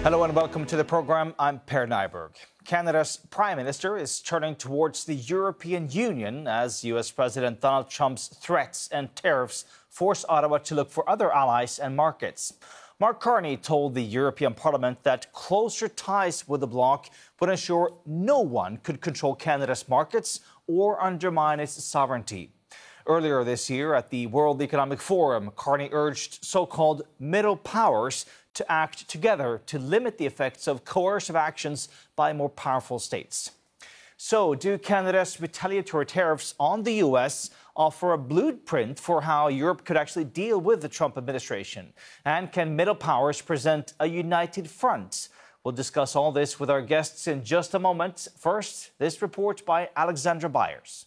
Hello and welcome to the program. I'm Per Nyberg. Canada's Prime Minister is turning towards the European Union as US President Donald Trump's threats and tariffs force Ottawa to look for other allies and markets. Mark Carney told the European Parliament that closer ties with the bloc would ensure no one could control Canada's markets or undermine its sovereignty. Earlier this year at the World Economic Forum, Carney urged so-called middle powers to act together to limit the effects of coercive actions by more powerful states. So, do Canada's retaliatory tariffs on the U.S. offer a blueprint for how Europe could actually deal with the Trump administration? And can middle powers present a united front? We'll discuss all this with our guests in just a moment. First, this report by Alexandra Byers.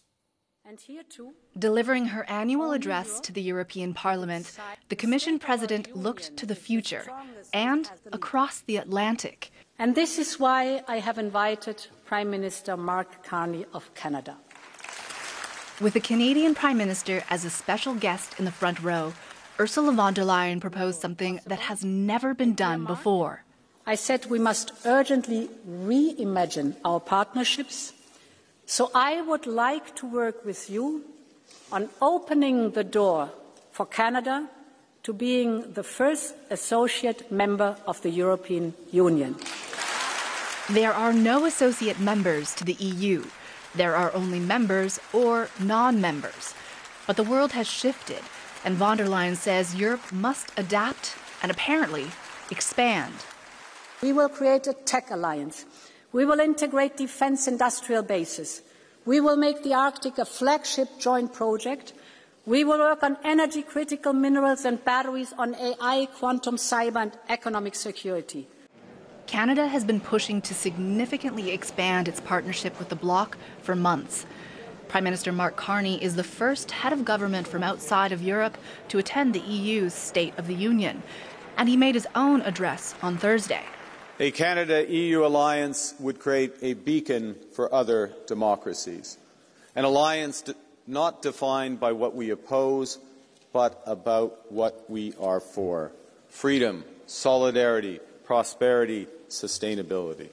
Delivering her annual address to the European Parliament, the Commission President looked to the future and across the Atlantic. And this is why I have invited Prime Minister Mark Carney of Canada. With the Canadian Prime Minister as a special guest in the front row, Ursula von der Leyen proposed something that has never been done before. I said we must urgently reimagine our partnerships. So I would like to work with you on opening the door for Canada to being the first associate member of the European Union. There are no associate members to the EU. There are only members or non-members. But the world has shifted, and von der Leyen says Europe must adapt and apparently expand. We will create a tech alliance. We will integrate defence industrial bases. We will make the Arctic a flagship joint project. We will work on energy-critical minerals and batteries, on AI, quantum, cyber and economic security. Canada has been pushing to significantly expand its partnership with the bloc for months. Prime Minister Mark Carney is the first head of government from outside of Europe to attend the EU's State of the Union, and he made his own address on Thursday. A Canada-EU alliance would create a beacon for other democracies, an alliance not defined by what we oppose, but about what we are for: freedom, solidarity, prosperity, sustainability.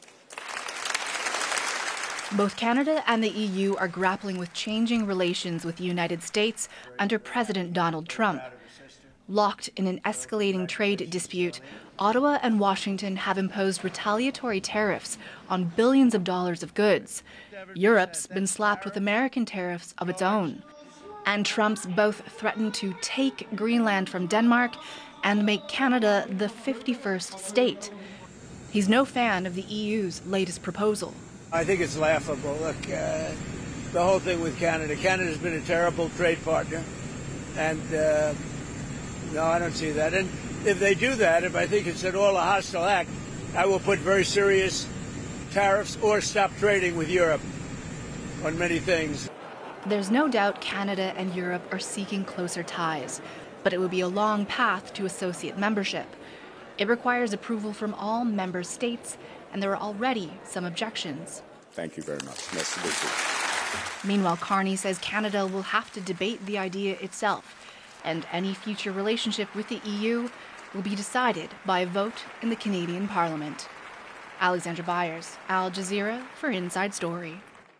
Both Canada and the EU are grappling with changing relations with the United States under President Donald Trump. Locked in an escalating trade dispute, Ottawa and Washington have imposed retaliatory tariffs on billions of dollars of goods. Europe's been slapped with American tariffs of its own. And Trump's both threatened to take Greenland from Denmark and make Canada the 51st state. He's no fan of the EU's latest proposal. I think it's laughable. Look, the whole thing with Canada. Canada's been a terrible trade partner, and no, I don't see that. And if they do that, if I think it's at all a hostile act, I will put very serious tariffs or stop trading with Europe on many things. There's no doubt Canada and Europe are seeking closer ties, but it would be a long path to associate membership. It requires approval from all member states, and there are already some objections. Thank you very much. Nice to meet you. Meanwhile, Carney says Canada will have to debate the idea itself, and any future relationship with the EU will be decided by a vote in the Canadian Parliament. Alexandra Byers, Al Jazeera for Inside Story.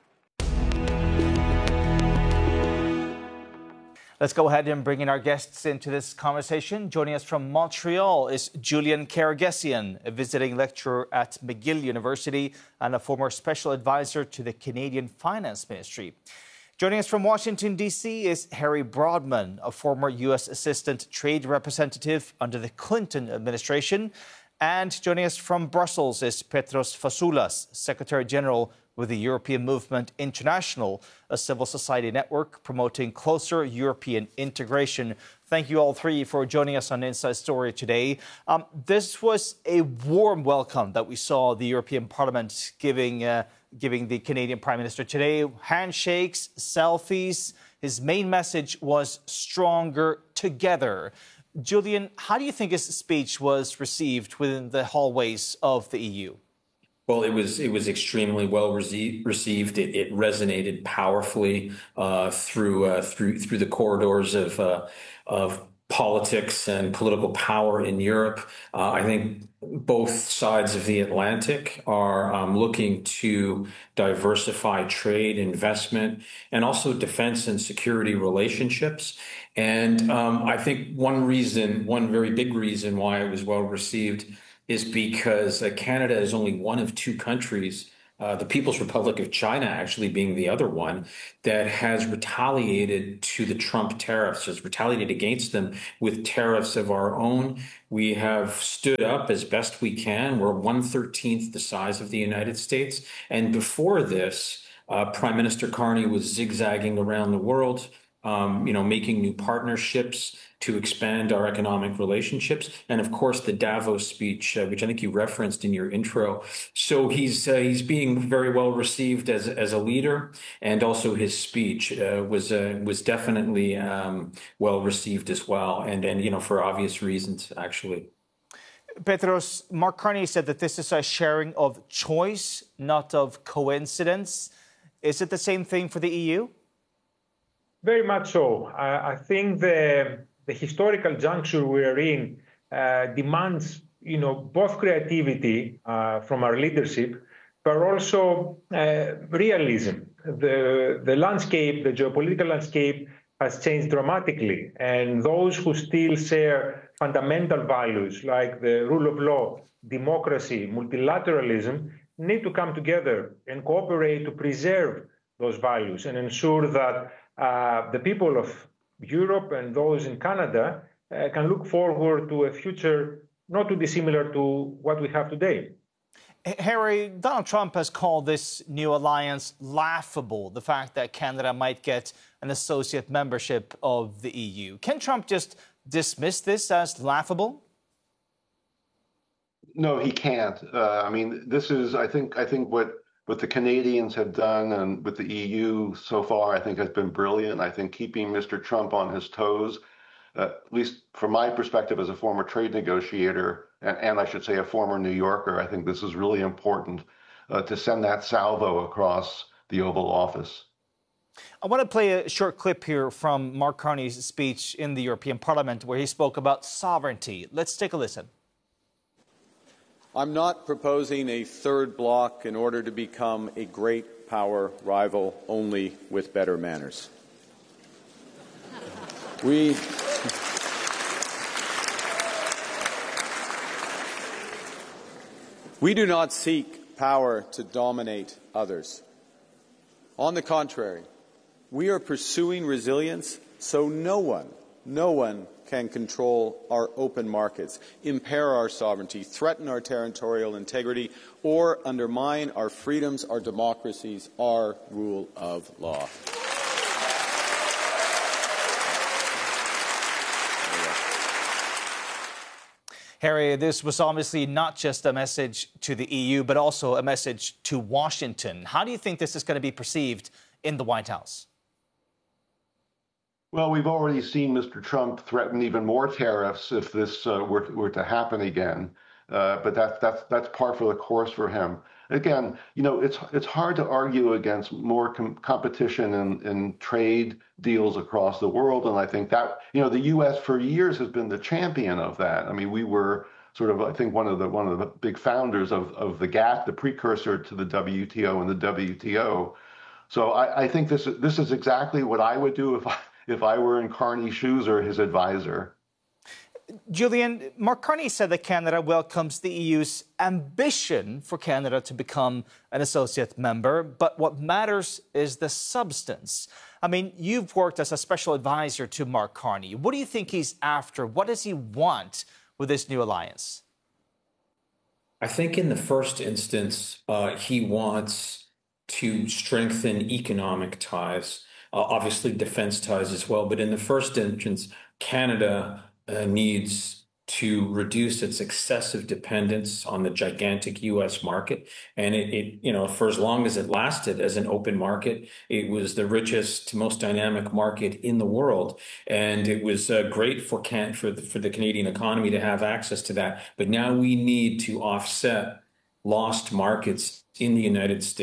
Let's go ahead and bring in our guests into this conversation. Joining us from Montreal is Julian Karagesian, a visiting lecturer at McGill University and a former special advisor to the Canadian Finance Ministry. Joining us from Washington, D.C. is Harry Broadman, a former U.S. Assistant Trade Representative under the Clinton administration. And joining us from Brussels is Petros Fasoulas, Secretary General with the European Movement International, a civil society network promoting closer European integration. Thank you all three for joining us on Inside Story today. This was a warm welcome that we saw the European Parliament giving the Canadian Prime Minister today. Handshakes, selfies. His main message was stronger together. Julian, how do you think his speech was received within the hallways of the EU? Well, it was extremely well received. It resonated powerfully through the corridors of politics and political power in Europe. I think both sides of the Atlantic are looking to diversify trade, investment, and also defense and security relationships. And I think one very big reason why it was well received is because Canada is only one of two countries, the People's Republic of China actually being the other one, that has retaliated to the Trump tariffs, has retaliated against them with tariffs of our own. We have stood up as best we can. We're 1/13 the size of the United States. And before this, Prime Minister Carney was zigzagging around the world, making new partnerships to expand our economic relationships. And of course, the Davos speech, which I think you referenced in your intro. So he's being very well received as a leader, and also his speech was definitely well received as well. And for obvious reasons, actually. Petros, Mark Carney said that this is a sharing of choice, not of coincidence. Is it the same thing for the EU? Very much so. I think the historical juncture we are in demands, both creativity from our leadership, but also realism. The landscape, the geopolitical landscape, has changed dramatically, and those who still share fundamental values like the rule of law, democracy, multilateralism, need to come together and cooperate to preserve those values and ensure that the people of Europe and those in Canada can look forward to a future not too dissimilar to what we have today. Harry, Donald Trump has called this new alliance laughable, the fact that Canada might get an associate membership of the EU. Can Trump just dismiss this as laughable? No, he can't. This is, I think what the Canadians have done and with the EU so far, I think has been brilliant. I think keeping Mr. Trump on his toes, at least from my perspective as a former trade negotiator, and I should say a former New Yorker, I think this is really important to send that salvo across the Oval Office. I want to play a short clip here from Mark Carney's speech in the European Parliament where he spoke about sovereignty. Let's take a listen. I'm not proposing a third bloc in order to become a great power rival only with better manners. We do not seek power to dominate others. On the contrary, we are pursuing resilience so no one can control our open markets, impair our sovereignty, threaten our territorial integrity, or undermine our freedoms, our democracies, our rule of law. Harry, this was obviously not just a message to the EU, but also a message to Washington. How do you think this is going to be perceived in the White House? Well, we've already seen Mr. Trump threaten even more tariffs if this were to happen again. But that's par for the course for him. Again, it's hard to argue against more competition in trade deals across the world, and I think that the U.S. for years has been the champion of that. I mean, we were sort of, I think, one of the big founders of the GATT, the precursor to the WTO and the WTO. So I think this is exactly what I would do if I were in Carney's shoes or his advisor. Julian, Mark Carney said that Canada welcomes the EU's ambition for Canada to become an associate member, but what matters is the substance. I mean, you've worked as a special advisor to Mark Carney. What do you think he's after? What does he want with this new alliance? I think in the first instance, he wants to strengthen economic ties, obviously defense ties as well. But in the first instance, Canada needs to reduce its excessive dependence on the gigantic U.S. market. And it for as long as it lasted as an open market, it was the richest, most dynamic market in the world. And it was great for the Canadian economy to have access to that. But now we need to offset lost markets in the United States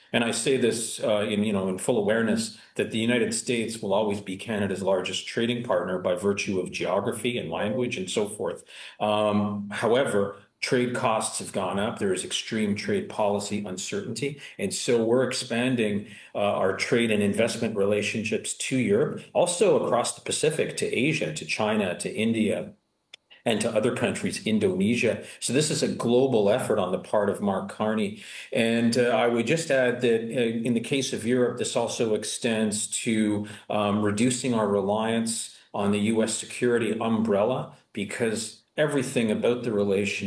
And I say this in full awareness that the United States will always be Canada's largest trading partner by virtue of geography and language and so forth. However, trade costs have gone up. There is extreme trade policy uncertainty. And so we're expanding our trade and investment relationships to Europe, also across the Pacific, to Asia, to China, to India, and to other countries, Indonesia. So this is a global effort on the part of Mark Carney. And I would just add that in the case of Europe, this also extends to reducing our reliance on the U.S. security umbrella, because everything about the relationship